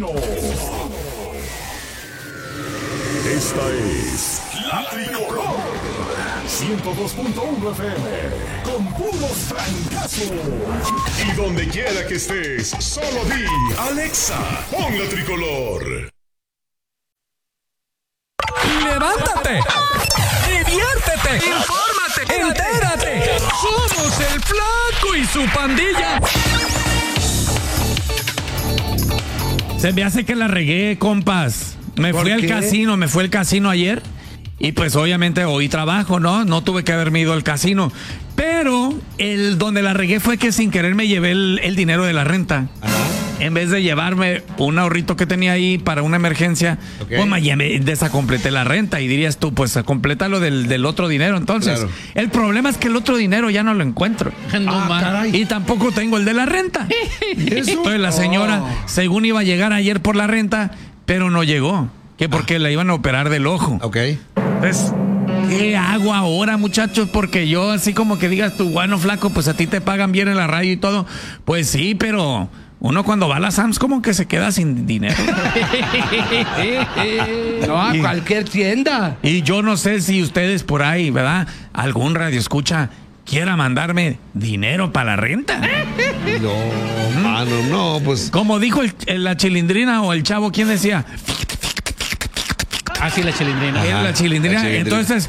Casino. Esta es La Tricolor 102.1 FM con puros francazos. Y donde quiera que estés, solo di Alexa, pon La Tricolor. ¡Levántate! ¡Diviértete! ¡Infórmate! ¡Entérate! ¡Somos el Flaco y su pandilla! Se me hace que la regué, compas. Me fui al casino ayer. Y pues obviamente hoy trabajo, ¿no? No tuve que haberme ido al casino. Pero donde la regué fue que sin querer me llevé el dinero de la renta. Ajá. En vez de llevarme un ahorrito que tenía ahí para una emergencia, pues me desacompleté la renta. Y dirías tú, pues complétalo del otro dinero. Entonces, claro. El problema es que el otro dinero ya no lo encuentro. Y tampoco tengo el de la renta. Entonces la señora, según iba a llegar ayer por la renta, pero no llegó. Que porque la iban a operar del ojo. Entonces, ¿qué hago ahora, muchachos? Porque yo así como que digas tú, bueno, Flaco, pues a ti te pagan bien en la radio y todo. Pues sí, pero uno cuando va a la Sam's como que se queda sin dinero. No, a cualquier tienda. Y yo no sé si ustedes por ahí, ¿verdad? Algún radioescucha quiera mandarme dinero para la renta. No, mano, no, pues. Como dijo la Chilindrina o el chavo, ¿quién decía? Sí, la Chilindrina. Era la Chilindrina. Entonces,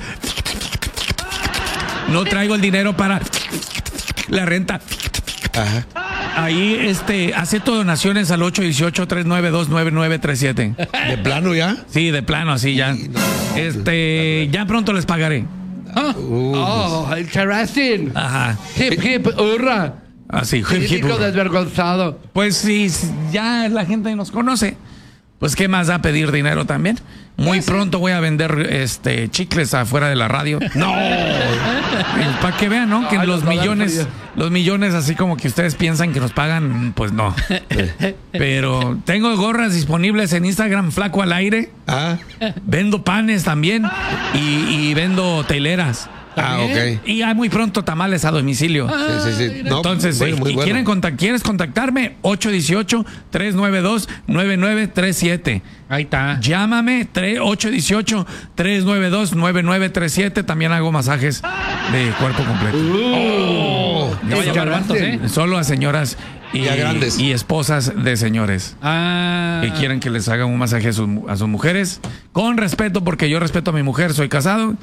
no traigo el dinero para la renta. Ajá. Ahí, acepto donaciones al 818-392-9937. ¿De plano ya? Sí, de plano, así ya. Ya pronto les pagaré. El charastín. Ajá. Hip, hip, hurra. Así, hip, hip, hurra. Desvergonzado. Pues sí, ya la gente nos conoce. Pues qué más da pedir dinero también. Muy pronto voy a vender chicles afuera de la radio. No. Para que vean, ¿no? Que los millones así como que ustedes piensan que nos pagan, pues no. Pero tengo gorras disponibles en Instagram, Flaco al Aire. Vendo panes también y vendo teleras. Ok. Y muy pronto tamales a domicilio. Sí. No, entonces, muy bueno. ¿quieres contactarme? 818-392-9937. Ahí está. Llámame, 818-392-9937. También hago masajes de cuerpo completo. No vaya a llevar hartos, Solo a señoras y a grandes. Y esposas de señores que quieren que les hagan un masaje a sus mujeres. Con respeto, porque yo respeto a mi mujer, soy casado.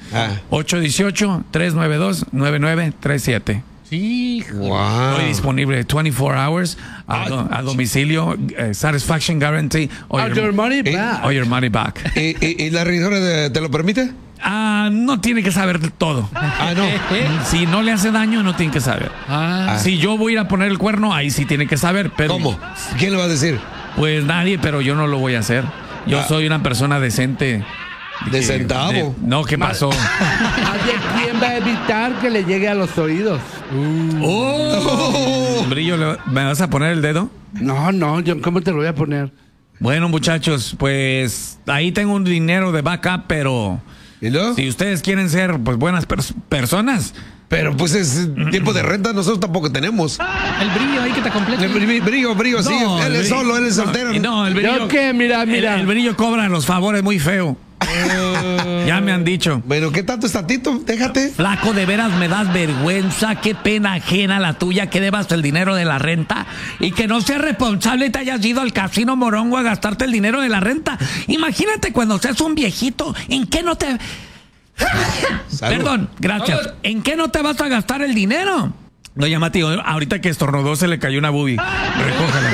818-392-9937. Sí, wow. Estoy disponible 24 hours a domicilio, satisfaction guarantee or your money back. Or your money back. ¿Y la regidora te lo permite? No tiene que saber todo. No. Si no le hace daño, no tiene que saber. Si yo voy a ir a poner el cuerno, ahí sí tiene que saber. Pero, ¿cómo? ¿Quién le va a decir? Pues nadie, pero yo no lo voy a hacer. Yo soy una persona decente. ¿De centavo? No, ¿qué pasó? ¿Quién va a evitar que le llegue a los oídos? Brillo, ¿me vas a poner el dedo? No, yo ¿cómo te lo voy a poner? Bueno, muchachos, pues ahí tengo un dinero de backup, pero ¿y no? Si ustedes quieren ser pues buenas personas. Pero pues es tiempo de renta, nosotros tampoco tenemos. El Brillo ahí que te completa. El brillo, sí. Él es solo, él es soltero. No, el Brillo. ¿Yo qué? Mira. El Brillo cobra los favores muy feo. Ya me han dicho. Bueno, ¿qué tanto está Tito? Déjate. Flaco, de veras me das vergüenza. Qué pena ajena la tuya que debas el dinero de la renta y que no seas responsable y te hayas ido al casino morongo a gastarte el dinero de la renta. Imagínate cuando seas un viejito, ¿en qué no te... Perdón, gracias. ¿En qué no te vas a gastar el dinero? Doña Mati, ahorita que estornudó se le cayó una boobie. Recójala.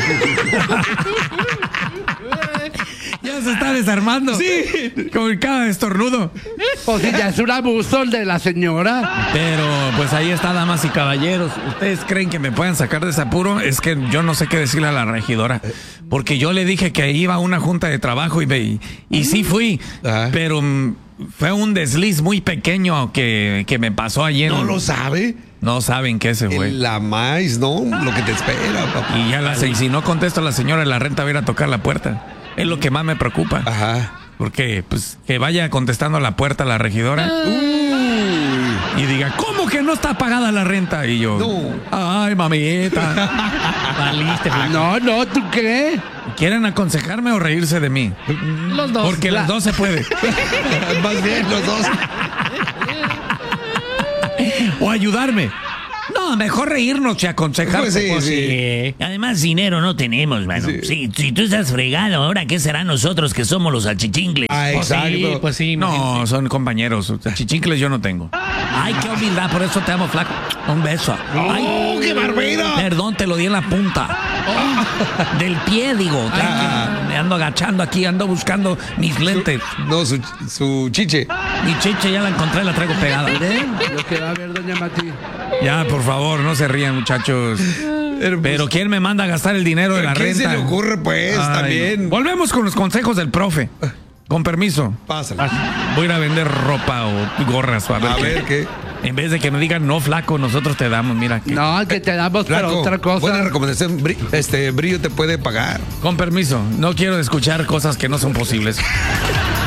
Ya se está desarmando. Sí. Con cada estornudo. Pues si ya es un abuso el de la señora. Pero pues ahí está, damas y caballeros. ¿Ustedes creen que me puedan sacar de ese apuro? Es que yo no sé qué decirle a la regidora. Porque yo le dije que iba a una junta de trabajo y sí fui. Pero fue un desliz muy pequeño que me pasó ayer. ¿No lo sabe? No saben qué se fue. La más, ¿no? Lo que te espera, papá. Y ya si no contesto a la señora de la renta, va a ir a tocar la puerta. Es lo que más me preocupa. Porque, pues, que vaya contestando a la puerta la regidora. Y diga, ¿cómo ¿Cómo que no está pagada la renta? Y yo, No. ay, mamita. Valiste, flaco. No, ¿tú crees? ¿Quieren aconsejarme o reírse de mí? Los dos. Porque las dos se puede. Más bien, los dos. O ayudarme. No, mejor reírnos que aconsejar. Pues sí, Pues sí. sí. Además, dinero no tenemos, mano. Si tú estás fregado, ahora ¿qué será nosotros que somos los salchichincles? Ah, Pues sí, exacto. pues sí. No, son compañeros. Chichincles yo no tengo. Ay, qué humildad, por eso te amo, flaco. Un beso. Ay, ¡Oh, qué barbera! perdón, te lo di en la punta. Del pie, digo. Me ando agachando aquí, ando buscando mis lentes. No, su chiche. Mi chiche ya la encontré, la traigo pegada. Lo que va a ver, doña Mati. Ya, por favor, no se rían, muchachos. Pero ¿quién me manda a gastar el dinero de la ¿Qué renta? se le ocurre, pues? Ay, También. Volvemos con los consejos del profe. Con permiso. Pásala. Voy a ir a vender ropa o gorras. A ver, A ver qué. En vez de que me digan, no, flaco, nosotros te damos, mira. No, que te damos para Flaco, otra cosa. buena recomendación. Brillo te puede pagar. Con permiso, no quiero escuchar cosas que no son posibles.